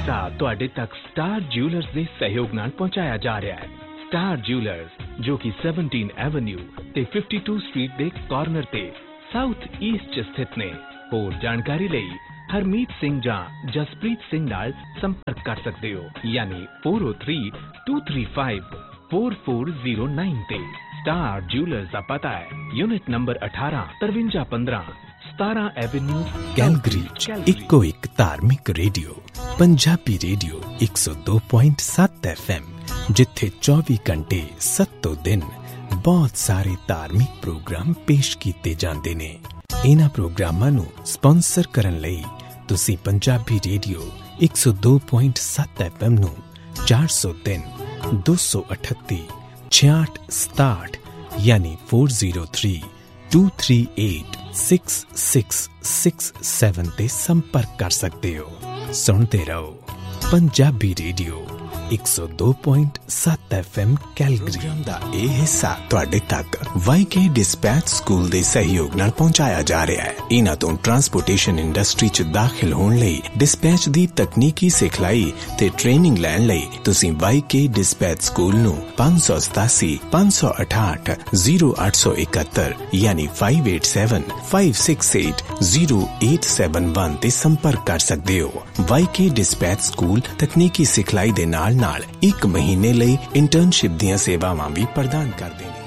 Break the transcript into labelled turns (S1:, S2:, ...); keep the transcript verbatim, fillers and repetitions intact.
S1: ਹਿੱਸਾ ਤੁਹਾਡੇ ਤੱਕ ਸਟਾਰ ਜਿਊਲਰਸ ਦੇ ਸਹਿਯੋਗ ਨਾਲ ਪਹੁੰਚਾਇਆ ਜਾ ਰਿਹਾ ਹੈ। ਸਟਾਰ ਜਿਊਲਰਸ ਜੋ ਕਿ ਸੈਵਨਟੀਨ ਐਵੇਨਿਊ ਤੇ ਫਿਫਟੀ ਟੂ ਸਟਰੀਟ ਦੇ ਕਾਰਨਰ ਤੇ ਸਾਊਥ ਈਸਟ ਚ ਸਥਿਤ ਨੇ। ਹੋਰ ਜਾਣਕਾਰੀ ਲਈ ਹਰਮੀਤ ਸਿੰਘ ਜਾਂ ਜਸਪ੍ਰੀਤ ਸਿੰਘ ਨਾਲ ਸੰਪਰਕ ਕਰ ਸਕਦੇ ਹੋ, ਯਾਨੀ four oh three two three five four four zero nine ਤੇ। ਸਟਾਰ ਜਿਊਲਰਸ ਦਾ ਪਤਾ ਹੈ ਯੂਨਿਟ ਨੰਬਰ ਅਠਾਰਾਂ ਤਰਵੰਜਾ ਪੰਦਰਾਂ ਸਤਾਰਾਂ ਐਵੇਨਿਊ
S2: ਕੈਲਗਰੀ। ਇੱਕੋ ਇੱਕ ਧਾਰਮਿਕ ਰੇਡੀਓ ਪੰਜਾਬੀ ਰੇਡੀਓ ਇੱਕ ਸੌ ਦੋ ਪੁਆਇੰਟ ਸੱਤ ਐਫ ਐਮ, ਜਿੱਥੇ ਚੌਵੀ ਘੰਟੇ ਸੱਤੋਂ ਦਿਨ ਬਹੁਤ ਸਾਰੇ ਧਾਰਮਿਕ ਪ੍ਰੋਗਰਾਮ ਪੇਸ਼ ਕੀਤੇ ਜਾਂਦੇ ਨੇ। ਇਹਨਾਂ ਪ੍ਰੋਗਰਾਮਾਂ ਨੂੰ ਸਪਾਂਸਰ ਕਰਨ ਲਈ ਤੁਸੀਂ ਪੰਜਾਬੀ ਰੇਡੀਓ ਇੱਕ ਸੌ ਦੋ ਪੁਆਇੰਟ ਸੱਤ ਐਫ ਐਮ ਨੂੰ ਚਾਰ ਸੌ ਤਿੰਨ ਦੋ ਸੌ ਅਠੱਤੀ ਛਿਆਹਠ ਸਤਾਹਠ ਯਾਨੀ four oh three two three eight six six six seven ਤੇ ਸੰਪਰਕ ਕਰ ਸਕਦੇ ਹੋ। ਸੁਣਦੇ ਰਹੋ ਪੰਜਾਬੀ ਰੇਡੀਓ ਇੱਕ ਸੌ ਦੋ ਪੁਆਇੰਟ ਸੱਤ ਐਫ ਐਮ ਕੈਲਗਰੀ ਦਾ ਇਹ ਹਿੱਸਾ ਤੁਹਾਡੇ ਤੱਕ ਵਾਈਕੇ ਡਿਸਪੈਚ ਸਕੂਲ ਦੇ ਸਹਿਯੋਗ ਨਾਲ ਪਹੁੰਚਾਇਆ ਜਾ ਰਿਹਾ ਹੈ। ਇਹਨਾਂ ਤੋਂ ਟਰਾਂਸਪੋਰਟੇਸ਼ਨ ਇੰਡਸਟਰੀ ਚ ਦਾਖਲ ਹੋਣ ਲਈ, ਡਿਸਪੈਚ ਦੀ ਤਕਨੀਕੀ ਸਿਖਲਾਈ ਤੇ ਟ੍ਰੇਨਿੰਗ ਲੈਣ ਲਈ ਤੁਸੀਂ ਵਾਈਕੇ ਡਿਸਪੈਚ ਸਕੂਲ ਨੂੰ ਪੰਜ ਸੌ ਸਤਾਸੀ ਪੰਜ ਸੌ ਅਠਾਹਠ ਜ਼ੀਰੋ ਅੱਠ ਸੌ ਇਕਹੱਤਰ ਯਾਨੀ five eight seven five six eight zero eight seven one ਤੇ ਸੰਪਰਕ ਕਰ ਸਕਦੇ ਹੋ। ਵਾਈਕੇ ਡਿਸਪੈਚ ਸਕੂਲ ਤਕਨੀਕੀ ਸਿਖਲਾਈ ਦੇ ਨਾਲ ਨਾਲ ਇੱਕ ਮਹੀਨੇ ਲਈ ਇੰਟਰਨਸ਼ਿਪ ਦੀਆਂ ਸੇਵਾਵਾਂ ਵੀ ਪ੍ਰਦਾਨ ਕਰਦੇ ਨੇ।